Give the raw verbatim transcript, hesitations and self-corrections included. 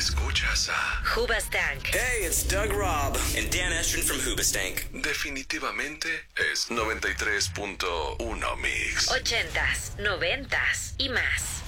Escuchas a Hoobastank. Hey, it's Doug Robb and Dan Estrin from Hoobastank. Definitivamente es noventa y tres punto uno Mix. Ochentas, noventas y más.